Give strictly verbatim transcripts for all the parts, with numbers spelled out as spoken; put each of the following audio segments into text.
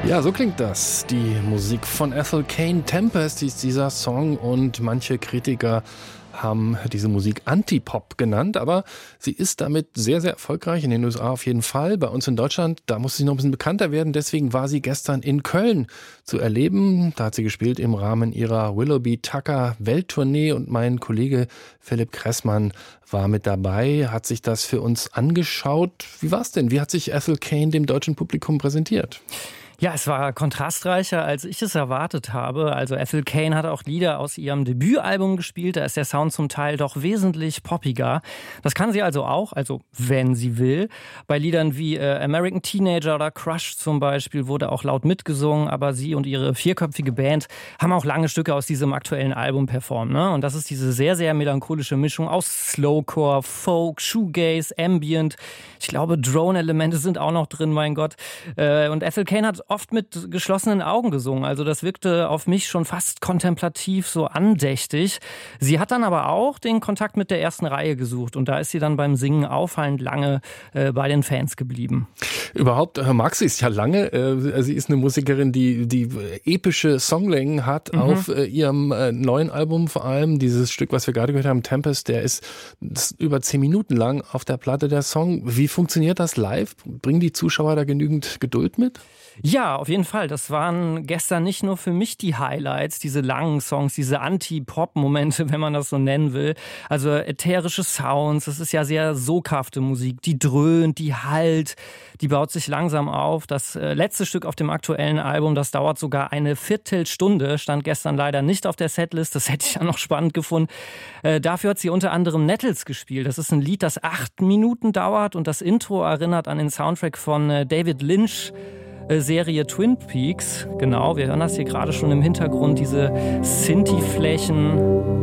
Ja, so klingt das. Die Musik von Ethel Cain. Tempest hieß dieser Song und manche Kritiker haben diese Musik Anti-Pop genannt, aber sie ist damit sehr, sehr erfolgreich, in den U S A auf jeden Fall. Bei uns in Deutschland, da muss sie noch ein bisschen bekannter werden, deswegen war sie gestern in Köln zu erleben. Da hat sie gespielt im Rahmen ihrer Willoughby Tucker Welttournee und mein Kollege Philipp Kressmann war mit dabei, hat sich das für uns angeschaut. Wie war's denn? Wie hat sich Ethel Cain dem deutschen Publikum präsentiert? Ja, es war kontrastreicher, als ich es erwartet habe. Also Ethel Cain hat auch Lieder aus ihrem Debütalbum gespielt. Da ist der Sound zum Teil doch wesentlich poppiger. Das kann sie also auch, also wenn sie will. Bei Liedern wie äh, American Teenager oder Crush zum Beispiel wurde auch laut mitgesungen. Aber sie und ihre vierköpfige Band haben auch lange Stücke aus diesem aktuellen Album performt. Ne? Und das ist diese sehr, sehr melancholische Mischung aus Slowcore, Folk, Shoegaze, Ambient. Ich glaube, Drone-Elemente sind auch noch drin, mein Gott. Äh, und Ethel Cain hat oft mit geschlossenen Augen gesungen. Also das wirkte auf mich schon fast kontemplativ, so andächtig. Sie hat dann aber auch den Kontakt mit der ersten Reihe gesucht und da ist sie dann beim Singen auffallend lange äh, bei den Fans geblieben. Überhaupt äh, mag sie es ja lange. Äh, sie ist eine Musikerin, die die epische Songlängen hat mhm. auf äh, ihrem äh, neuen Album vor allem. Dieses Stück, was wir gerade gehört haben, Tempest, der ist, ist über zehn Minuten lang auf der Platte, der Song. Wie funktioniert das live? Bringen die Zuschauer da genügend Geduld mit? Ja, auf jeden Fall. Das waren gestern nicht nur für mich die Highlights, diese langen Songs, diese Anti-Pop-Momente, wenn man das so nennen will. Also ätherische Sounds, das ist ja sehr soghafte Musik, die dröhnt, die hallt, die baut sich langsam auf. Das äh, letzte Stück auf dem aktuellen Album, das dauert sogar eine Viertelstunde, stand gestern leider nicht auf der Setlist, das hätte ich ja noch spannend gefunden. Äh, dafür hat sie unter anderem Nettles gespielt. Das ist ein Lied, das acht Minuten dauert und das Intro erinnert an den Soundtrack von äh, David Lynch, Serie Twin Peaks. Genau, wir hören das hier gerade schon im Hintergrund, diese Synthi-Flächen.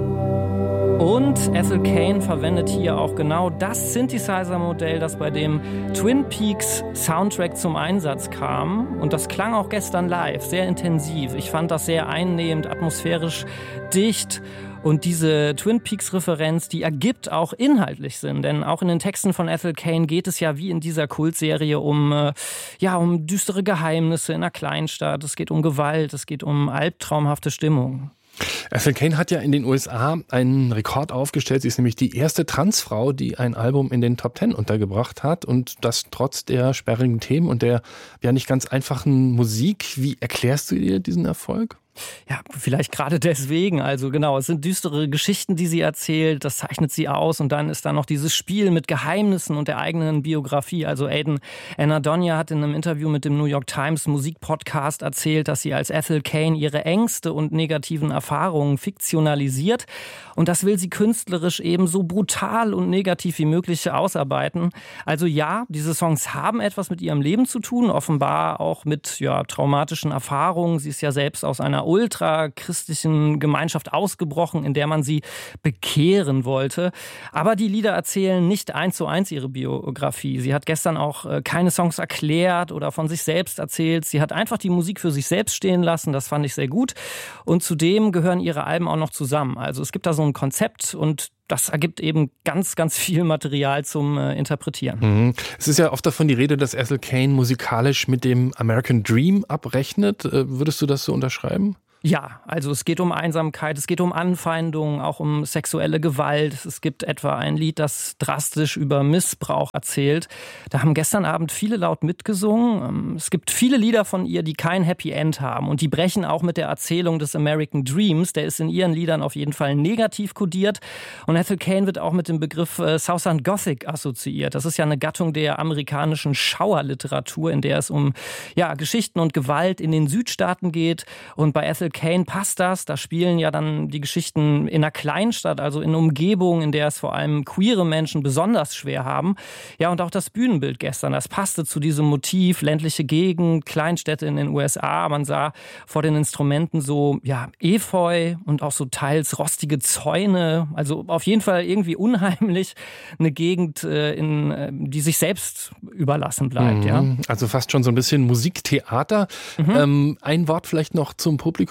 Und Ethel Cain verwendet hier auch genau das Synthesizer-Modell, das bei dem Twin Peaks Soundtrack zum Einsatz kam. Und das klang auch gestern live, sehr intensiv. Ich fand das sehr einnehmend, atmosphärisch dicht. Und diese Twin Peaks-Referenz, die ergibt auch inhaltlich Sinn. Denn auch in den Texten von Ethel Cain geht es ja wie in dieser Kultserie um, äh, ja, um düstere Geheimnisse in einer Kleinstadt. Es geht um Gewalt, es geht um albtraumhafte Stimmung. Ethel Cain hat ja in den U S A einen Rekord aufgestellt. Sie ist nämlich die erste Transfrau, die ein Album in den Top Ten untergebracht hat. Und das trotz der sperrigen Themen und der ja nicht ganz einfachen Musik. Wie erklärst du dir diesen Erfolg? Ja, vielleicht gerade deswegen. Also genau, es sind düstere Geschichten, die sie erzählt. Das zeichnet sie aus. Und dann ist da noch dieses Spiel mit Geheimnissen und der eigenen Biografie. Also Aiden Anadonia hat in einem Interview mit dem New York Times Musikpodcast erzählt, dass sie als Ethel Cain ihre Ängste und negativen Erfahrungen fiktionalisiert. Und das will sie künstlerisch eben so brutal und negativ wie möglich ausarbeiten. Also ja, diese Songs haben etwas mit ihrem Leben zu tun. Offenbar auch mit ja, traumatischen Erfahrungen. Sie ist ja selbst aus einer ultrachristlichen Gemeinschaft ausgebrochen, in der man sie bekehren wollte. Aber die Lieder erzählen nicht eins zu eins ihre Biografie. Sie hat gestern auch keine Songs erklärt oder von sich selbst erzählt. Sie hat einfach die Musik für sich selbst stehen lassen. Das fand ich sehr gut. Und zudem gehören ihre Alben auch noch zusammen. Also es gibt da so ein Konzept und das ergibt eben ganz, ganz viel Material zum äh, Interpretieren. Mhm. Es ist ja oft davon die Rede, dass Ethel Cain musikalisch mit dem American Dream abrechnet. Äh, würdest du das so unterschreiben? Ja, also es geht um Einsamkeit, es geht um Anfeindungen, auch um sexuelle Gewalt. Es gibt etwa ein Lied, das drastisch über Missbrauch erzählt. Da haben gestern Abend viele laut mitgesungen. Es gibt viele Lieder von ihr, die kein Happy End haben und die brechen auch mit der Erzählung des American Dreams. Der ist in ihren Liedern auf jeden Fall negativ kodiert. Und Ethel Cain wird auch mit dem Begriff äh, Southern Gothic assoziiert. Das ist ja eine Gattung der amerikanischen Schauerliteratur, in der es um ja, Geschichten und Gewalt in den Südstaaten geht. Und bei Ethel Cain passt das. Da spielen ja dann die Geschichten in einer Kleinstadt, also in einer Umgebung, in der es vor allem queere Menschen besonders schwer haben. Ja, und auch das Bühnenbild gestern, das passte zu diesem Motiv, ländliche Gegend, Kleinstädte in den U S A. Man sah vor den Instrumenten so, ja, Efeu und auch so teils rostige Zäune. Also auf jeden Fall irgendwie unheimlich. Eine Gegend, in, die sich selbst überlassen bleibt, mhm. ja. Also fast schon so ein bisschen Musiktheater. Mhm. Ähm, ein Wort vielleicht noch zum Publikum.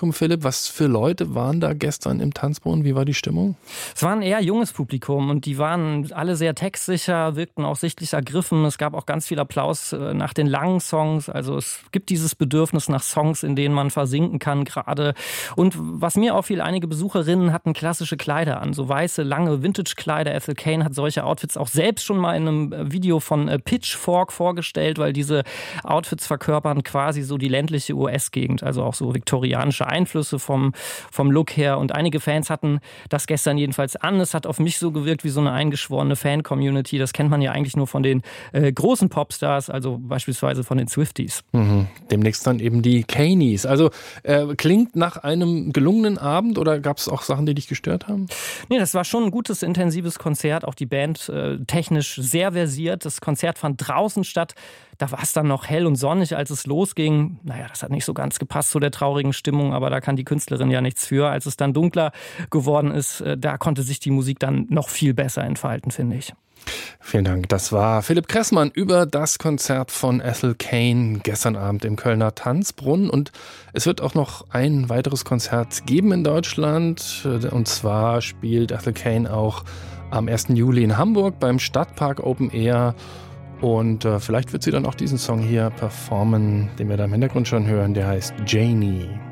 Publikum, Philipp. Was für Leute waren da gestern im Tanzbrunnen? Wie war die Stimmung? Es war ein eher junges Publikum und die waren alle sehr textsicher, wirkten auch sichtlich ergriffen. Es gab auch ganz viel Applaus nach den langen Songs. Also es gibt dieses Bedürfnis nach Songs, in denen man versinken kann gerade. Und was mir auffiel, einige Besucherinnen hatten klassische Kleider an, so weiße, lange Vintage-Kleider. Ethel Cain hat solche Outfits auch selbst schon mal in einem Video von Pitchfork vorgestellt, weil diese Outfits verkörpern quasi so die ländliche U S-Gegend, also auch so viktorianische Einflüsse vom, vom Look her. Und einige Fans hatten das gestern jedenfalls an. Es hat auf mich so gewirkt wie so eine eingeschworene Fan-Community. Das kennt man ja eigentlich nur von den äh, großen Popstars, also beispielsweise von den Swifties. Mhm. Demnächst dann eben die Cainies. Also äh, klingt nach einem gelungenen Abend oder gab es auch Sachen, die dich gestört haben? Nee, das war schon ein gutes, intensives Konzert. Auch die Band äh, technisch sehr versiert. Das Konzert fand draußen statt. Da war es dann noch hell und sonnig, als es losging. Naja, das hat nicht so ganz gepasst zu der traurigen Stimmung, aber da kann die Künstlerin ja nichts für. Als es dann dunkler geworden ist, äh, da konnte sich die Musik dann noch viel besser entfalten, finde ich. Vielen Dank. Das war Philipp Kressmann über das Konzert von Ethel Cain gestern Abend im Kölner Tanzbrunnen. Und es wird auch noch ein weiteres Konzert geben in Deutschland. Und zwar spielt Ethel Cain auch am ersten Juli in Hamburg beim Stadtpark Open Air. Und äh, vielleicht wird sie dann auch diesen Song hier performen, den wir da im Hintergrund schon hören. Der heißt Janie.